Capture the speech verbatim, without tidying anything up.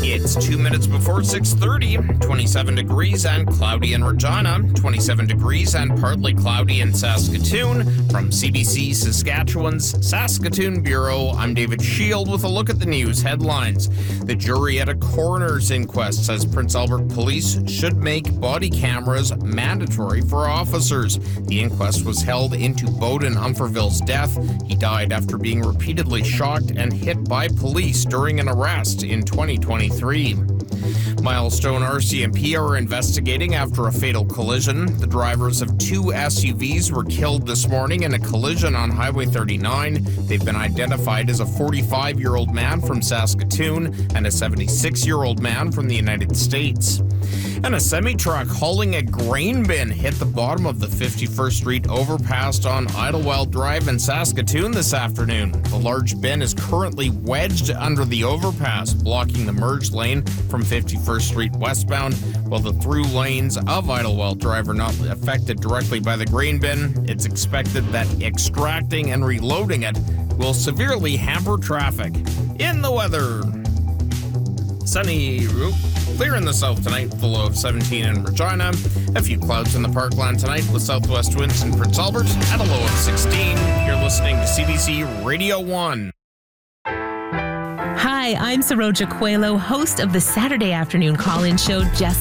It's two minutes before six thirty, twenty-seven degrees and cloudy in Regina, twenty-seven degrees and partly cloudy in Saskatoon. From C B C Saskatchewan's Saskatoon Bureau, I'm David Shield with a look at the news headlines. The jury at a coroner's inquest says Prince Albert Police should make body cameras mandatory for officers. The inquest was held into Bowden Umferville's death. He died after being repeatedly shocked and hit by police during an arrest in twenty twenty-three. Milestone R C M P are investigating after a fatal collision. The drivers of two S U Vs were killed this morning in a collision on Highway thirty-nine. They've been identified as a forty-five-year-old man from Saskatoon and a seventy-six-year-old man from the United States. And a semi-truck hauling a grain bin hit the bottom of the fifty-first Street overpass on Idlewild Drive in Saskatoon this afternoon. The large bin is currently wedged under the overpass, blocking the merge lane from fifty-first Street westbound, while the through lanes of Idlewild Drive are not affected directly by the grain bin. It's expected that extracting and reloading it will severely hamper traffic. In the weather, sunny, clear in the south tonight, with a low of seventeen in Regina. A few clouds in the Parkland tonight with southwest winds in Prince Albert at a low of sixteen. You're listening to C B C Radio one. Hi, I'm Saroja Coelho, host of the Saturday afternoon call-in show Just